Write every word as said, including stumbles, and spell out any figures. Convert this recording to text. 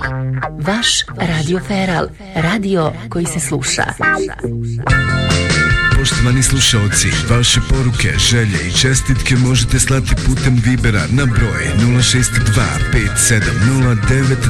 Vaš Radio Feral, radio koji se sluša. Poštovani slušalci, vaše poruke, želje i čestitke možete slati putem Vibera na broj nula šest dva pet sedam nula devet